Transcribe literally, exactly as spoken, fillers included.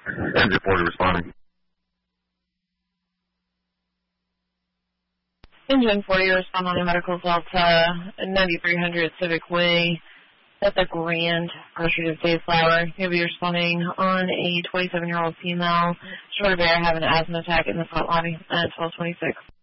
Engine forty responding. Engine forty, respond on the medical Delta, ninety-three hundred Civic Way. That's a Grand Pursuit of Dayflower. He'll be responding on a twenty-seven-year-old female. Short bear having an asthma attack in the front lobby at twelve twenty-six.